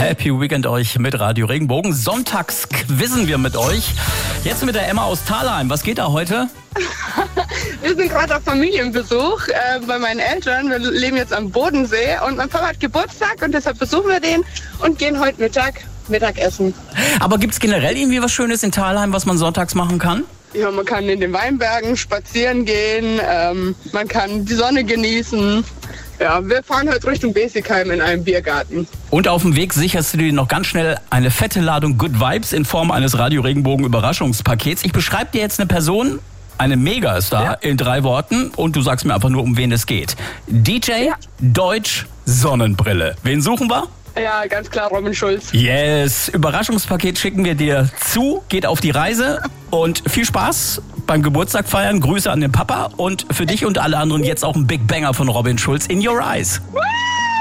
Happy Weekend euch mit Radio Regenbogen. Sonntags quizzen wir mit euch. Jetzt mit der Emma aus Thalheim. Was geht da heute? Wir sind gerade auf Familienbesuch bei meinen Eltern. Wir leben jetzt am Bodensee und mein Papa hat Geburtstag und deshalb besuchen wir den und gehen heute Mittagessen. Aber gibt's generell irgendwie was Schönes in Thalheim, was man sonntags machen kann? Ja, man kann in den Weinbergen spazieren gehen, man kann die Sonne genießen. Ja, wir fahren heute Richtung Besigheim in einem Biergarten. Und auf dem Weg sicherst du dir noch ganz schnell eine fette Ladung Good Vibes in Form eines Radio Regenbogen Überraschungspakets. Ich beschreibe dir jetzt eine Person, eine Megastar in 3 Worten und du sagst mir einfach nur, um wen es geht. DJ, Deutsch, Sonnenbrille. Wen suchen wir? Ja, ganz klar Robin Schulz. Yes, Überraschungspaket schicken wir dir zu, geht auf die Reise und viel Spaß beim Geburtstag feiern. Grüße an den Papa und für dich und alle anderen jetzt auch ein Big Banger von Robin Schulz, In Your Eyes.